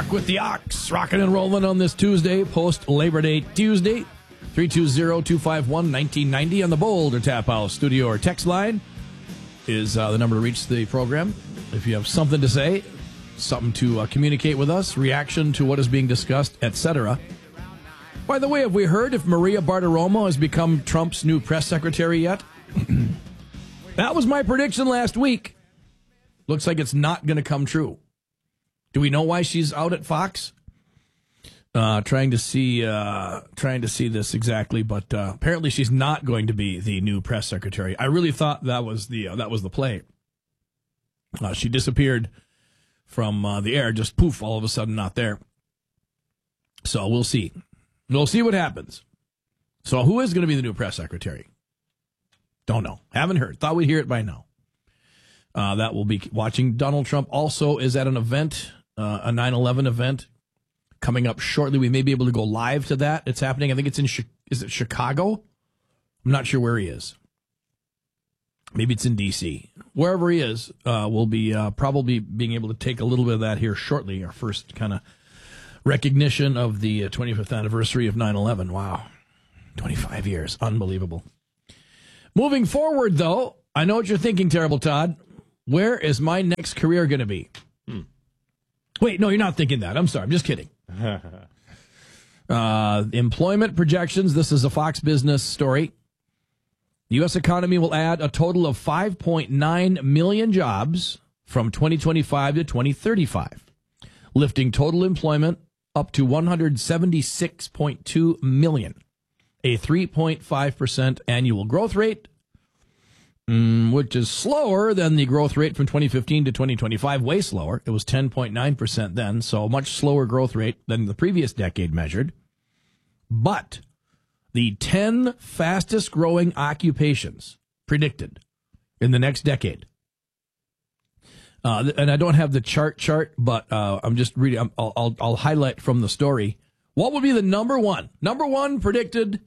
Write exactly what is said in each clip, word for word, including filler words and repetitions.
Talk with the Ox, rocking and rolling on this Tuesday, post-Labor Day Tuesday. three two zero, two five one, one nine nine zero on the Boulder Tap House studio or text line is uh, the number to reach the program. If you have something to say, something to uh, communicate with us, reaction to what is being discussed, et cetera. By the way, have we heard if Maria Bartiromo has become Trump's new press secretary yet? That was my prediction last week. Looks like it's not going to come true. Do we know why she's out at Fox? Uh, trying to see, uh, trying to see this exactly, but uh, apparently she's not going to be the new press secretary. I really thought that was the uh, that was the play. Uh, she disappeared from uh, the air, just poof, all of a sudden not there. So we'll see. We'll see what happens. So who is going to be the new press secretary? Don't know. Haven't heard. Thought we'd hear it by now. Uh, that will be watching. Donald Trump also is at an event, uh, a nine eleven event. Coming up shortly, we may be able to go live to that. It's happening. I think it's in, is it Chicago? I'm not sure where he is. Maybe it's in D C. Wherever he is, uh, we'll be uh, probably being able to take a little bit of that here shortly. Our first kind of recognition of the twenty-fifth anniversary of nine eleven. Wow. twenty-five years. Unbelievable. Moving forward, though, I know what you're thinking, Terrible Todd. Where is my next career going to be? Hmm. Wait, no, you're not thinking that. I'm sorry. I'm just kidding. uh, employment projections. This is a Fox Business story. The U S economy will add a total of five point nine million jobs from twenty twenty-five to twenty thirty-five, lifting total employment up to one hundred seventy-six point two million, a three point five percent annual growth rate, mm, which is slower than the growth rate from twenty fifteen to twenty twenty-five, way slower. It was ten point nine percent then, so a much slower growth rate than the previous decade measured. But the ten fastest growing occupations predicted in the next decade. Uh, and I don't have the chart chart, but uh, I'm just reading. I'll, I'll, I'll highlight from the story. What would be the number one? Number one predicted.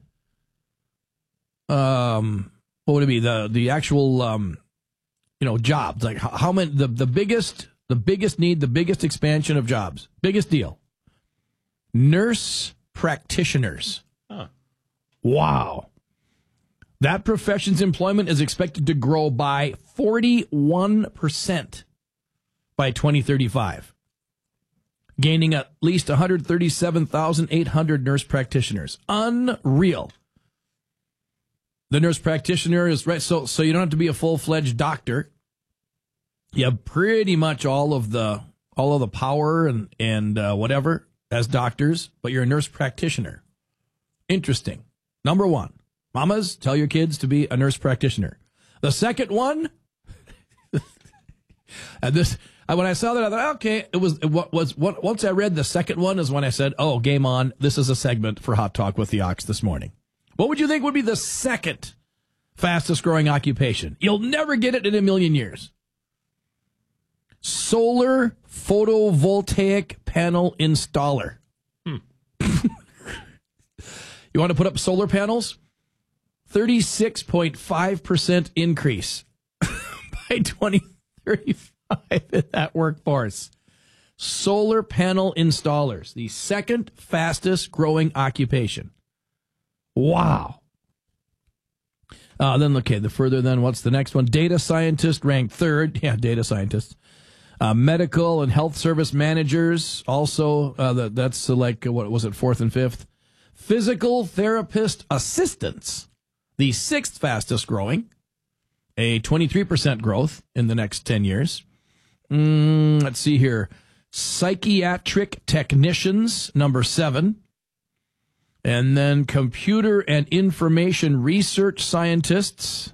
Um, what would it be? The the actual um, you know, jobs. Like how, how many? The the biggest the biggest need, the biggest expansion of jobs, biggest deal. Nurse practitioners. Huh. Wow. That profession's employment is expected to grow by forty-one percent by twenty thirty-five, gaining at least one hundred thirty-seven thousand eight hundred nurse practitioners. Unreal. The nurse practitioner is right, so so you don't have to be a full-fledged doctor. You have pretty much all of the all of the power and and uh, whatever as doctors, but you're a nurse practitioner. Interesting. Number one, mamas, tell your kids to be a nurse practitioner. The second one, and this, when I saw that, I thought, okay, it was what was what. Once I read the second one is when I said, oh, game on. This is a segment for Hot Talk with the Ox this morning. What would you think would be the second fastest growing occupation? You'll never get it in a million years. Solar photovoltaic panel installer. Hmm. You want to put up solar panels? thirty-six point five percent increase by twenty thirty-five in that workforce. Solar panel installers, the second fastest growing occupation. Wow. Uh, then, okay, the further then, what's the next one? Data scientist ranked third. Yeah, data scientists. Uh, medical and health service managers, also, uh, the, that's uh, like, what was it, fourth and fifth? Physical therapist assistants, the sixth fastest growing, a twenty-three percent growth in the next ten years. Mm, let's see here. Psychiatric technicians, number seven. And then computer and information research scientists.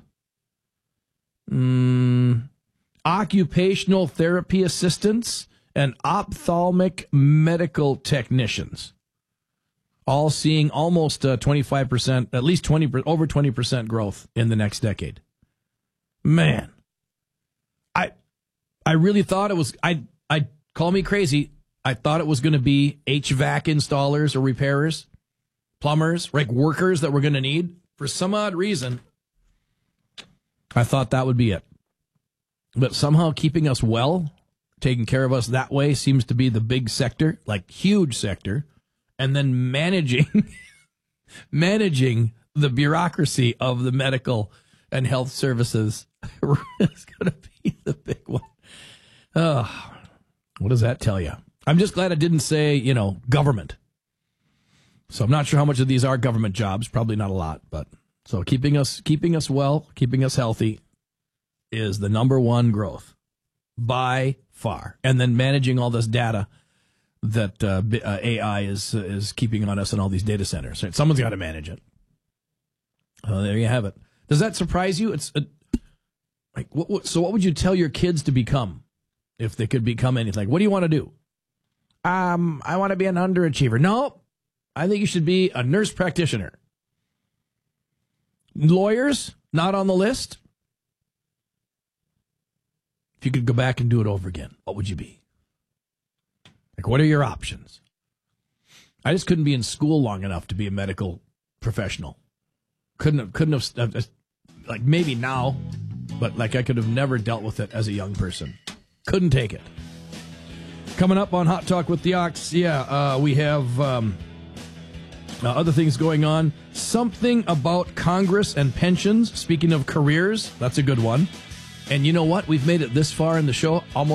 Mm, occupational therapy assistants and ophthalmic medical technicians. All seeing almost uh, twenty-five percent, at least twenty, over twenty percent growth in the next decade. Man, I I really thought it was, I I call me crazy, I thought it was going to be H V A C installers or repairers, plumbers, like workers that we're going to need. For some odd reason, I thought that would be it. But somehow keeping us well, taking care of us that way seems to be the big sector, like huge sector, and then managing managing the bureaucracy of the medical and health services is going to be the big one. Oh, what does that tell you? I'm just glad it didn't say, you know, government. So I'm not sure how much of these are government jobs. Probably not a lot, but so keeping us keeping us well, keeping us healthy is the number one growth by far. And then managing all this data that uh, uh, A I is uh, is keeping on us in all these data centers. Right? Someone's got to manage it. Uh, there you have it. Does that surprise you? It's a, like what, what, so. What would you tell your kids to become if they could become anything? Like, what do you want to do? Um, I want to be an underachiever. No, I think you should be a nurse practitioner. Lawyers, not on the list. If you could go back and do it over again, what would you be? Like, what are your options? I just couldn't be in school long enough to be a medical professional. Couldn't have, couldn't have, uh, like maybe now, but like I could have never dealt with it as a young person. Couldn't take it. Coming up on Hot Talk with the Ox, yeah, uh, we have um, uh, other things going on. Something about Congress and pensions. Speaking of careers, that's a good one. And you know what? We've made it this far in the show, almost.